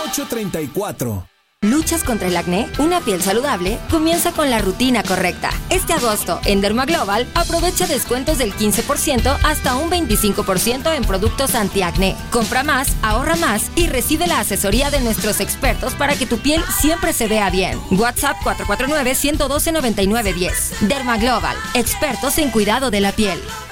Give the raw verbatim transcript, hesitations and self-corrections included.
ocho tres cuatro. ¿Luchas contra el acné? Una piel saludable comienza con la rutina correcta. Este agosto, en Dermaglobal, aprovecha descuentos del quince por ciento hasta un veinticinco por ciento en productos antiacné. Compra más, ahorra más y recibe la asesoría de nuestros expertos para que tu piel siempre se vea bien. WhatsApp cuatro cuatro nueve, uno uno dos, nueve nueve uno cero. Dermaglobal, expertos en cuidado de la piel.